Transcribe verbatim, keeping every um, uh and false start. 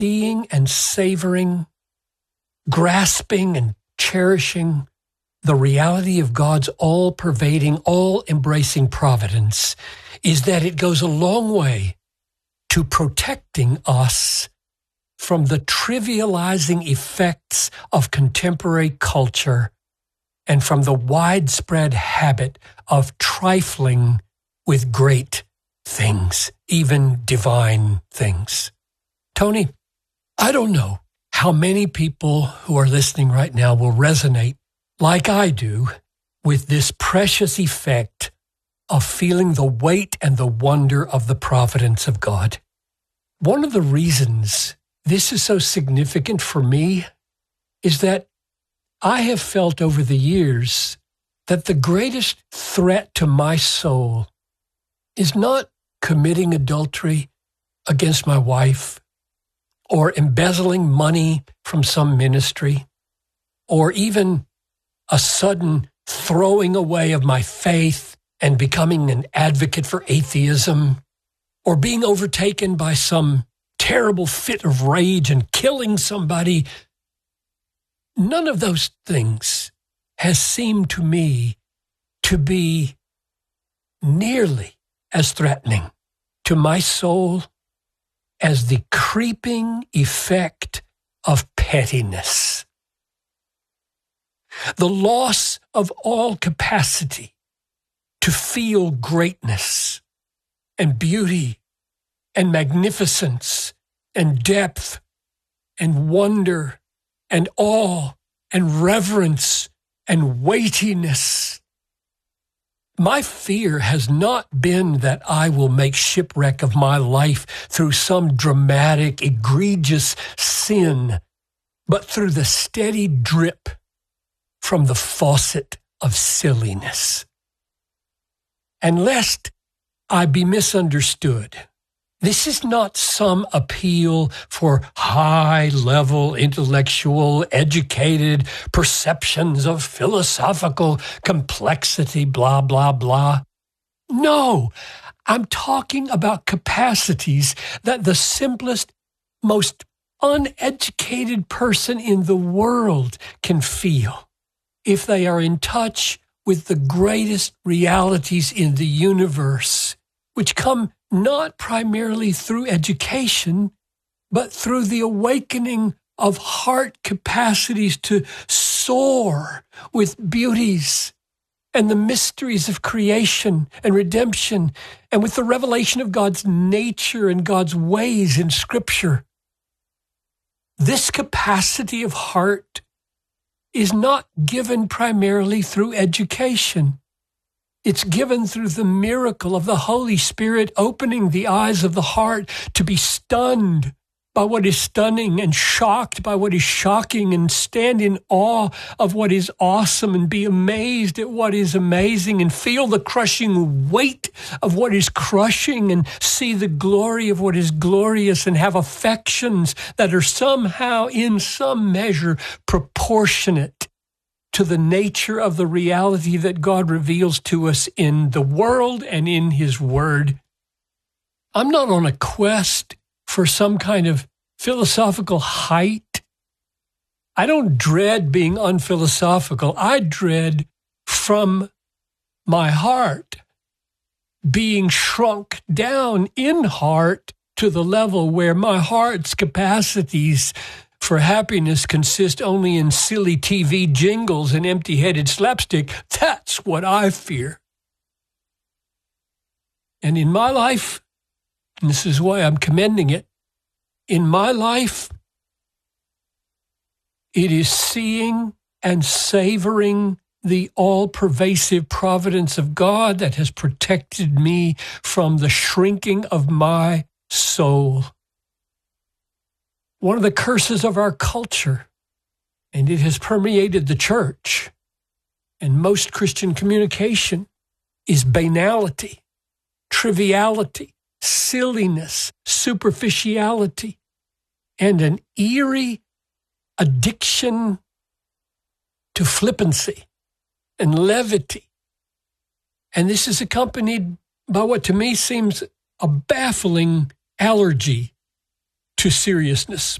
seeing and savoring, grasping and cherishing the reality of God's all-pervading, all-embracing providence is that it goes a long way to protecting us from the trivializing effects of contemporary culture and from the widespread habit of trifling with great things, even divine things. Tony, I don't know how many people who are listening right now will resonate, like I do, with this precious effect of feeling the weight and the wonder of the providence of God. One of the reasons this is so significant for me is that I have felt over the years that the greatest threat to my soul is not committing adultery against my wife, or embezzling money from some ministry, or even a sudden throwing away of my faith and becoming an advocate for atheism, or being overtaken by some terrible fit of rage and killing somebody. None of those things has seemed to me to be nearly as threatening to my soul as the creeping effect of pettiness. The loss of all capacity to feel greatness and beauty and magnificence and depth and wonder and awe and reverence and weightiness. My fear has not been that I will make shipwreck of my life through some dramatic, egregious sin, but through the steady drip from the faucet of silliness. And lest I be misunderstood, this is not some appeal for high-level, intellectual, educated perceptions of philosophical complexity, blah, blah, blah. No, I'm talking about capacities that the simplest, most uneducated person in the world can feel if they are in touch with the greatest realities in the universe, which come not primarily through education, but through the awakening of heart capacities to soar with beauties and the mysteries of creation and redemption, and with the revelation of God's nature and God's ways in Scripture. This capacity of heart is not given primarily through education. It's given through the miracle of the Holy Spirit opening the eyes of the heart to be stunned by what is stunning and shocked by what is shocking and stand in awe of what is awesome and be amazed at what is amazing and feel the crushing weight of what is crushing and see the glory of what is glorious and have affections that are somehow in some measure proportionate to the nature of the reality that God reveals to us in the world and in His Word. I'm not on a quest for some kind of philosophical height. I don't dread being unphilosophical. I dread from my heart being shrunk down in heart to the level where my heart's capacities for happiness consist only in silly T V jingles and empty-headed slapstick. That's what I fear. And in my life, and this is why I'm commending it, in my life, it is seeing and savoring the all-pervasive providence of God that has protected me from the shrinking of my soul. One of the curses of our culture, and it has permeated the church and most Christian communication, is banality, triviality, silliness, superficiality, and an eerie addiction to flippancy and levity. And this is accompanied by what to me seems a baffling allergy to seriousness.